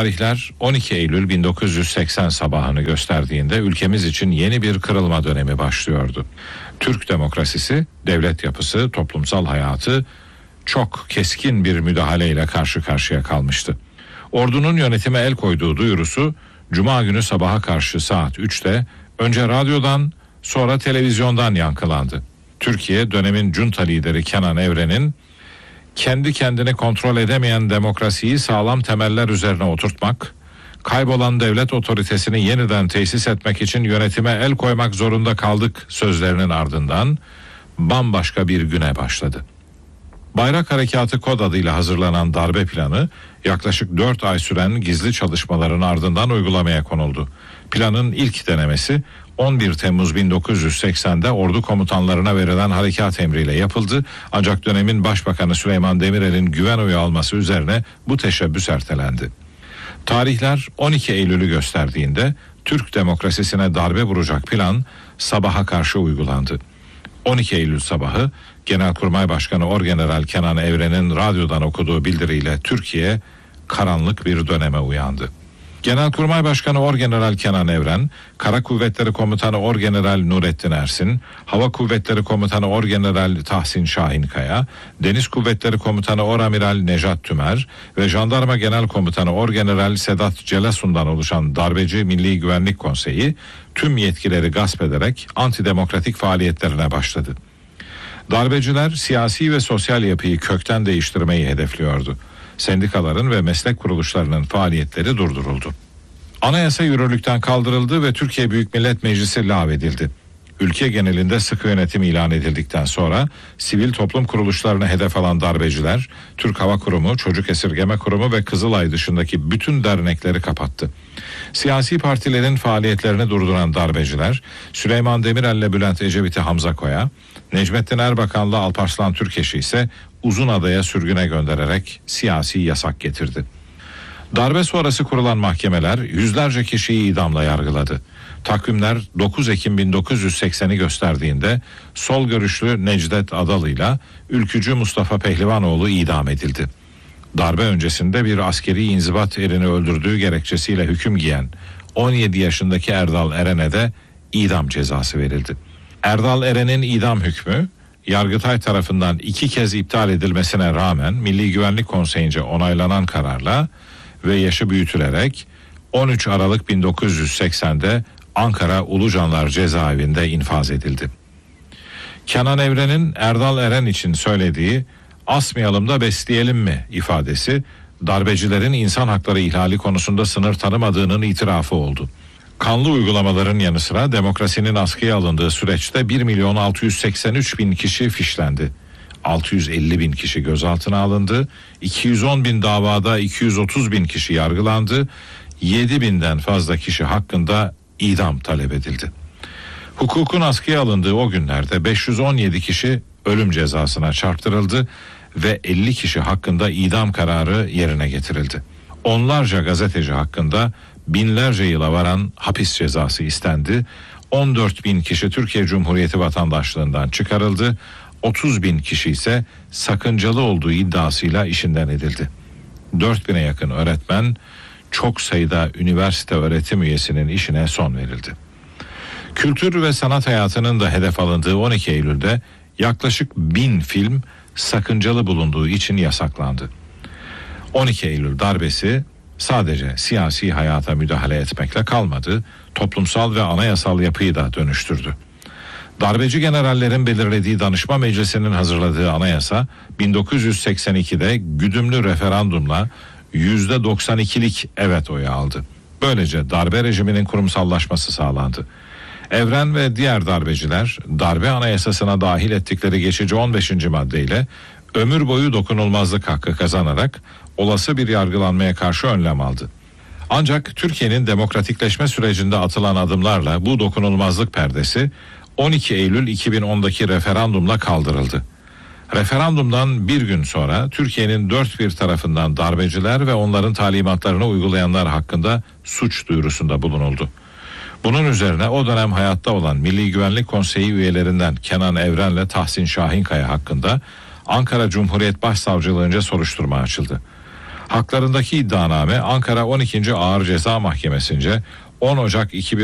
Tarihler 12 Eylül 1980 sabahını gösterdiğinde ülkemiz için yeni bir kırılma dönemi başlıyordu. Türk demokrasisi, devlet yapısı, toplumsal hayatı çok keskin bir müdahaleyle karşı karşıya kalmıştı. Ordunun yönetime el koyduğu duyurusu Cuma günü sabaha karşı saat 3'te önce radyodan sonra televizyondan yankılandı. Türkiye dönemin junta lideri Kenan Evren'in kendi kendini kontrol edemeyen demokrasiyi sağlam temeller üzerine oturtmak, kaybolan devlet otoritesini yeniden tesis etmek için yönetime el koymak zorunda kaldık sözlerinin ardından bambaşka bir güne başladı. Bayrak Harekatı kod adıyla hazırlanan darbe planı yaklaşık 4 ay süren gizli çalışmaların ardından uygulamaya konuldu. Planın ilk denemesi 11 Temmuz 1980'de ordu komutanlarına verilen harekat emriyle yapıldı. Ancak dönemin Başbakanı Süleyman Demirel'in güven oyu alması üzerine bu teşebbüs ertelendi. Tarihler 12 Eylül'ü gösterdiğinde Türk demokrasisine darbe vuracak plan sabaha karşı uygulandı. 12 Eylül sabahı Genelkurmay Başkanı Orgeneral Kenan Evren'in radyodan okuduğu bildiriyle Türkiye karanlık bir döneme uyandı. Genelkurmay Başkanı Orgeneral Kenan Evren, Kara Kuvvetleri Komutanı Orgeneral Nurettin Ersin, Hava Kuvvetleri Komutanı Orgeneral Tahsin Şahinkaya, Deniz Kuvvetleri Komutanı Oramiral Nejat Tümer ve Jandarma Genel Komutanı Orgeneral Sedat Celasun'dan oluşan Darbeci Milli Güvenlik Konseyi tüm yetkileri gasp ederek antidemokratik faaliyetlerine başladı. Darbeciler siyasi ve sosyal yapıyı kökten değiştirmeyi hedefliyordu. Sendikaların ve meslek kuruluşlarının faaliyetleri durduruldu. Anayasa yürürlükten kaldırıldı ve Türkiye Büyük Millet Meclisi lağvedildi. Ülke genelinde sıkı yönetim ilan edildikten sonra sivil toplum kuruluşlarına hedef alan darbeciler, Türk Hava Kurumu, Çocuk Esirgeme Kurumu ve Kızılay dışındaki bütün dernekleri kapattı. Siyasi partilerin faaliyetlerini durduran darbeciler, Süleyman Demirel'le Bülent Ecevit'i Hamza Koy'a, Necmettin Erbakan'la Alparslan Türkeş'i ise Uzunada'ya sürgüne göndererek siyasi yasak getirdi. Darbe sonrası kurulan mahkemeler yüzlerce kişiyi idamla yargıladı. Takvimler 9 Ekim 1980'i gösterdiğinde sol görüşlü Necdet Adalı'yla ülkücü Mustafa Pehlivanoğlu idam edildi. Darbe öncesinde bir askeri inzibat erini öldürdüğü gerekçesiyle hüküm giyen 17 yaşındaki Erdal Eren'e de idam cezası verildi. Erdal Eren'in idam hükmü Yargıtay tarafından 2 kez iptal edilmesine rağmen Milli Güvenlik Konseyi'nce onaylanan kararla ve yaşı büyütülerek 13 Aralık 1980'de Ankara Ulucanlar Cezaevinde infaz edildi. Kenan Evren'in Erdal Eren için söylediği "asmayalım da besleyelim mi" ifadesi darbecilerin insan hakları ihlali konusunda sınır tanımadığının itirafı oldu. Kanlı uygulamaların yanı sıra demokrasinin askıya alındığı süreçte 1.683.000 kişi fişlendi. 650.000 kişi gözaltına alındı. 210.000 davada 230.000 kişi yargılandı. 7.000'den fazla kişi hakkında idam talep edildi. Hukukun askıya alındığı o günlerde 517 kişi ölüm cezasına çarptırıldı ve 50 kişi hakkında idam kararı yerine getirildi. Onlarca gazeteci hakkında binlerce yıla varan hapis cezası istendi. 14.000 kişi Türkiye Cumhuriyeti vatandaşlığından çıkarıldı. 30.000 kişi ise sakıncalı olduğu iddiasıyla işinden edildi. 4.000'e yakın öğretmen, çok sayıda üniversite öğretim üyesinin işine son verildi. Kültür ve sanat hayatının da hedef alındığı 12 Eylül'de yaklaşık 1000 film sakıncalı bulunduğu için yasaklandı. 12 Eylül darbesi sadece siyasi hayata müdahale etmekle kalmadı, toplumsal ve anayasal yapıyı da dönüştürdü. Darbeci generallerin belirlediği Danışma Meclisi'nin hazırladığı anayasa 1982'de güdümlü referandumla %92'lik evet oyu aldı. Böylece darbe rejiminin kurumsallaşması sağlandı. Evren ve diğer darbeciler darbe anayasasına dahil ettikleri geçici 15. maddeyle ömür boyu dokunulmazlık hakkı kazanarak olası bir yargılanmaya karşı önlem aldı. Ancak Türkiye'nin demokratikleşme sürecinde atılan adımlarla bu dokunulmazlık perdesi 12 Eylül 2010'daki referandumla kaldırıldı. Referandumdan bir gün sonra Türkiye'nin dört bir tarafından darbeciler ve onların talimatlarını uygulayanlar hakkında suç duyurusunda bulunuldu. Bunun üzerine o dönem hayatta olan Milli Güvenlik Konseyi üyelerinden Kenan Evren'le Tahsin Şahinkaya hakkında Ankara Cumhuriyet Başsavcılığınca soruşturma açıldı. Haklarındaki iddianame Ankara 12. Ağır Ceza Mahkemesi'nce 10 Ocak 2000